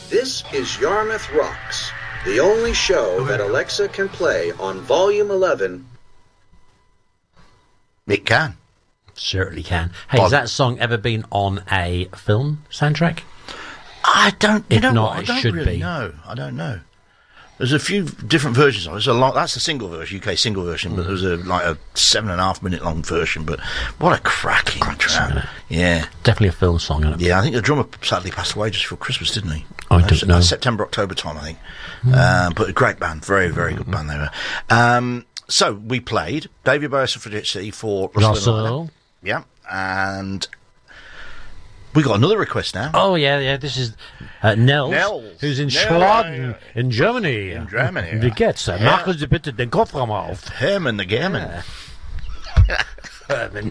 This is Yarmouth Rocks, the only show that Alexa can play on volume 11. It can. Certainly can. Hey, has that song ever been on a film soundtrack? I don't. If You know not, what? I it don't should really be. know. I don't know. There's a few different versions of it. There's a lot. That's the single version, UK single version. But there's a 7.5 minute long version. But what a cracking track! Yeah, Definitely a film song, isn't it? yeah. I think the drummer sadly passed away just before Christmas, didn't he? I don't know. September, October time, I think. But a great band, very, very good band they were. So we played David Bowie Suffragette for Russell. Yeah, and we got another request now. Oh, yeah. This is Nels, who's in Schwaden, in Germany. In Germany, Wie geht's? Machen Sie bitte den Kofferraum auf. Herman the German. Herman.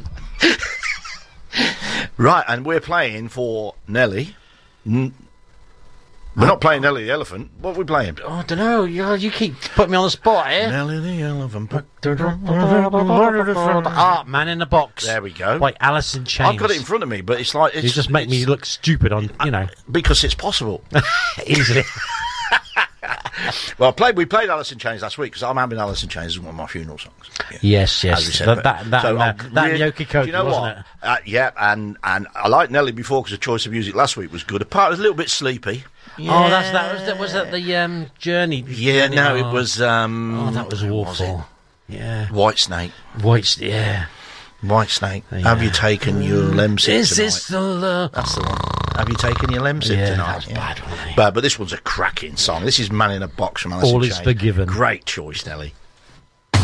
Right, and we're playing for Nelly. We're not playing Nelly the Elephant. What are we playing? Oh, I don't know. You keep putting me on the spot here. Nelly the Elephant. Man in the Box. There we go. By Alice in Chains. I've got it in front of me, but it's like... You just make me look stupid on, Because it's possible. easily. Well, we played Alice in Chains last week, because I'm having Alice in Chains as one of my funeral songs. Yeah. Yes. As we said, That Yoki Koki, do you know wasn't what? it? Yeah, and I liked Nelly before because the choice of music last week was good. Apart, it was a little bit sleepy. Yeah. Oh, was that the Journey? Yeah, no, it was... oh, that was awful. Was yeah. White Snake. Yeah. White Snake. Yeah. Have you taken your Lemsip tonight? Is this the love? That's the one. Have you taken your Lemsip tonight? That was bad, wasn't it? But this one's a cracking song. This is Man in a Box from Alice in All Chains. is forgiven. Great choice, Nelly.